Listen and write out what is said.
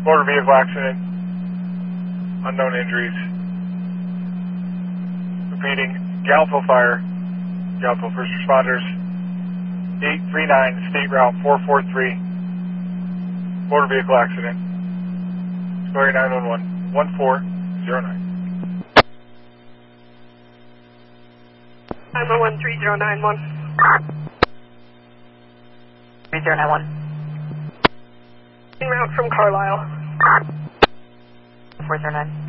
Motor vehicle accident. Unknown injuries. Repeating, Galpo Fire. Galpo First Responders. 839 State Route 443. Motor vehicle accident. Square 911 1409. 911 3091. 3091. En route from Carlisle. 409.